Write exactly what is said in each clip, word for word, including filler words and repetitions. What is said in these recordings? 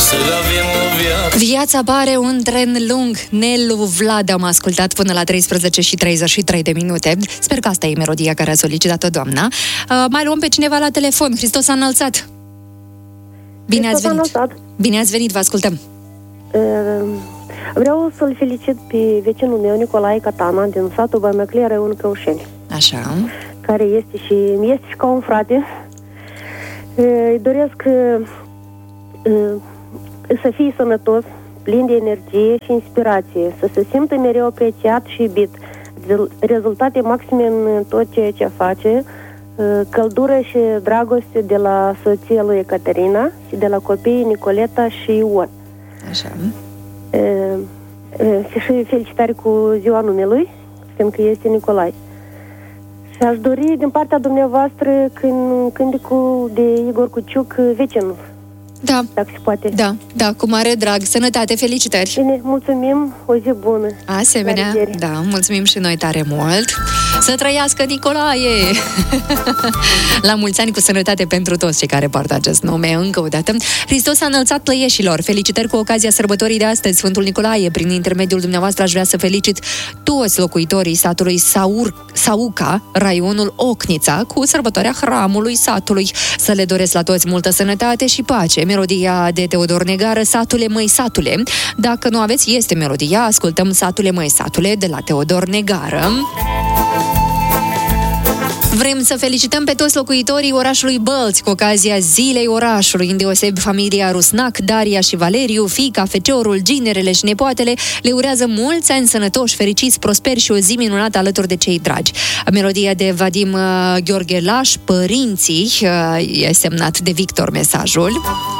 să avem o viață. Viața pare un tren lung. Nelu Vlad am ascultat până la treisprezece și treizeci și trei de minute. Sper că asta e melodia care a solicitat-o doamna. Uh, mai luăm pe cineva la telefon. Hristos a înălțat. Bine ați venit. Bine ați venit, vă ascultăm. Uh, vreau să-l felicit pe vecinul meu, Nicolae Catana, din satul Bămăclie, Raion Căușeni. Așa. Care este și, este și ca un frate. Uh, îi doresc uh, să fie sănătos, plin de energie și inspirație, să se simtă mereu apreciat și iubit, rezultate maxime în tot ceea ce face, căldură și dragoste de la soția lui Ecaterina și de la copiii Nicoleta și Ion. Așa. E, e, și felicitări cu ziua numelui, fiindcă este Nicolae. Și aș dori din partea dumneavoastră când, cântecul de Igor Cuciuc, Vecinul. Da. Dacă se poate. Da, da, cu mare drag. Sănătate, felicitări. Bine, mulțumim, o zi bună. Asemenea, da, mulțumim și noi tare mult. Să trăiască Nicolae! La mulți ani, cu sănătate pentru toți cei care poartă acest nume. Încă o dată. Hristos a înălțat Plăieșilor. Felicitări cu ocazia sărbătorii de astăzi, Sfântul Nicolae. Prin intermediul dumneavoastră aș vrea să felicit toți locuitorii satului Saur, Sauca, raionul Ocnița, cu sărbătoarea hramului satului. Să le doresc la toți multă sănătate și pace. Melodia de Teodor Negară, Satule măi satule. Dacă nu aveți, este melodia. Ascultăm Satule măi satule de la Teodor Negară. Vrem să felicităm pe toți locuitorii orașului Bălți cu ocazia Zilei Orașului, îndeosebi familia Rusnac, Daria și Valeriu, fiica, feciorul, ginerele și nepoatele le urează mulți ani sănătoși, fericiți, prosperi și o zi minunată alături de cei dragi. Melodia de Vadim uh, Gheorghe Laș, Părinții, uh, e semnat de Victor mesajul.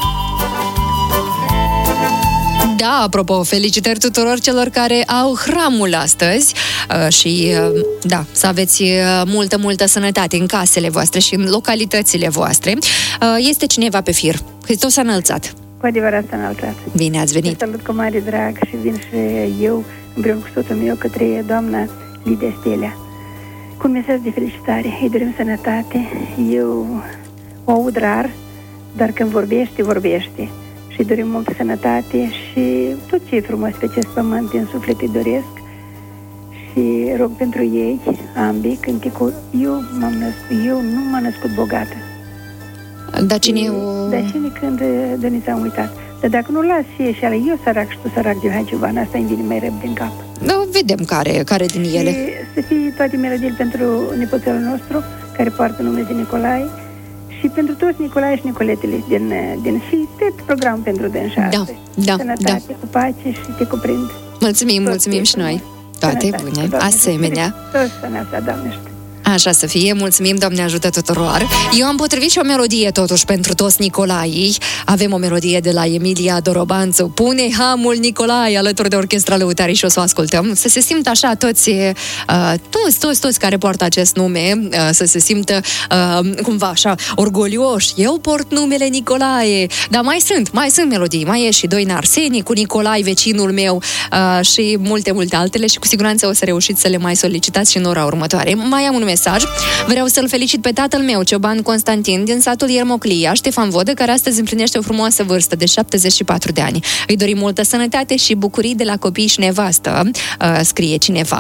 Da, apropo, felicitări tuturor celor care au hramul astăzi uh, și, uh, da, să aveți uh, multă, multă sănătate în casele voastre și în localitățile voastre. Uh, este cineva pe fir. Hristos a înălțat. Cu adevărat s-a înălțat. Bine ați venit. Te salut cu mare drag și vin și eu, împreună cu soțul meu, către doamna Lidia Stelea, cu un mesaj de felicitare. Îi dorim sănătate. Eu o aud rar, dar când vorbește, vorbește. Și dorim multă sănătate și tot ce e frumos pe acest pământ, din suflet îi doresc. Și rog pentru ei, ambii, cântecul, eu m-am născut, eu nu m-am născut bogată. Dar cine e o... Dar cine când de ni s-am uitat. Dar dacă nu las fie și ale eu sărac și tu sărac de Hagiuban, asta îmi vine mai rău din cap. Da, vedem care, care din ele. Și să fie toate melodiile pentru nepoțelul nostru, care poartă numele de Nicolae, și pentru toți Nicolae și Nicoletele din, din și tot programul pentru dânsa. Da, da, sănătate, da. cu pace și te cuprind. Mulțumim, mulțumim și noi. Toate bune, asemenea. Toți sănătate, Doamne. Așa să fie, mulțumim, Doamne ajută tuturor. Eu am potrivit și o melodie totuși pentru toți Nicolaii. Avem o melodie de la Emilia Dorobanțu. Pune hamul Nicolae alături de Orchestra Lăutarii și o să o ascultăm. Să se simtă așa toți, uh, toți, toți, toți care poartă acest nume, uh, să se simtă uh, cumva așa orgolioși. Eu port numele Nicolae. Dar mai sunt, mai sunt melodii. Mai e și Doina Arsenie cu Nicolae, vecinul meu, uh, și multe, multe altele și cu siguranță o să reușiți să le mai solicitați și în ora următoare. Mai am un mesaj. Vreau să-l felicit pe tatăl meu, Cioban Constantin, din satul Iermoclia, Ștefan Vodă, care astăzi împlinește o frumoasă vârstă de șaptezeci și patru de ani. Îi dorim multă sănătate și bucurii de la copii și nevastă, uh, scrie cineva.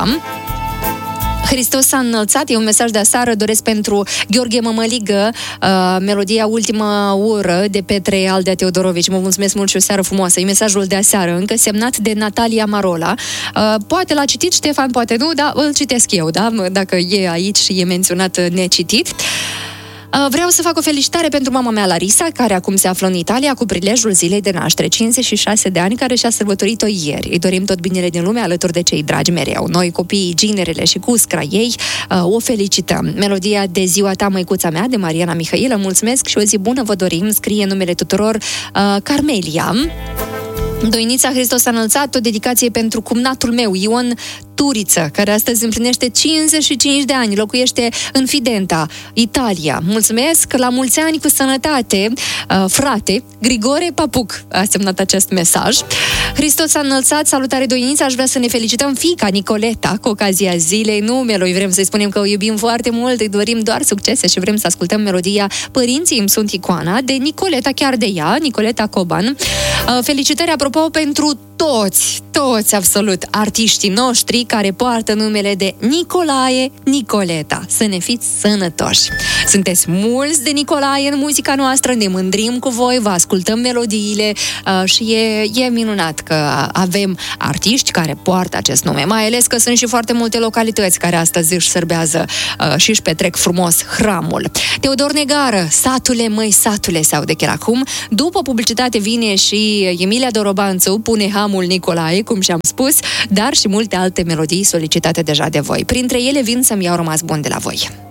Hristos s-a înălțat, e un mesaj de aseară, doresc pentru Gheorghe Mămăligă, uh, melodia Ultima Ură de Petre Aldea Teodorovici. Mă mulțumesc mult și o seară frumoasă. E mesajul de aseară, încă semnat de Natalia Marola. Uh, poate l-a citit Ștefan, poate nu, dar îl citesc eu, da? Dacă e aici și e menționat necitit. Vreau să fac o felicitare pentru mama mea, Larisa, care acum se află în Italia cu prilejul zilei de naștere, cincizeci și șase de ani, care și-a sărbătorit-o ieri. Îi dorim tot binele din lume alături de cei dragi mereu. Noi, copiii, ginerele și cuscra ei, o felicităm. Melodia de Ziua ta, măicuța mea, de Mariana Mihailă. Mulțumesc și o zi bună vă dorim. Scrie numele tuturor Carmelia. Doinița Hristos a înălțat, o dedicație pentru cumnatul meu, Ion Turiță, care astăzi împlinește cincizeci și cinci de ani, locuiește în Fidenta, Italia. Mulțumesc, la mulți ani cu sănătate, uh, frate, Grigore Papuc a semnat acest mesaj. Hristos a înălțat, salutare Doinița, aș vrea să ne felicităm fiica Nicoleta cu ocazia zilei numelui. Vrem să-i spunem că o iubim foarte mult, îi dorim doar succese și vrem să ascultăm melodia Părinții îmi sunt icoana de Nicoleta, chiar de ea, Nicoleta Coban. Felicitări, apropo, pentru toți, toți absolut artiștii noștri care poartă numele de Nicolae, Nicoleta. Să ne fiți sănătoși! Sunteți mulți de Nicolae în muzica noastră, ne mândrim cu voi, vă ascultăm melodiile uh, și e, e minunat că avem artiști care poartă acest nume, mai ales că sunt și foarte multe localități care astăzi își sărbează uh, și își petrec frumos hramul. Teodor Negară, Satule măi, satule, se aude chiar acum. După publicitate vine și Emilia Dorobanțu, Pune hamul Nicolae, cum și-am spus, dar și multe alte melodii solicitate deja de voi. Printre ele vin Să-mi iau rămas bun de la voi.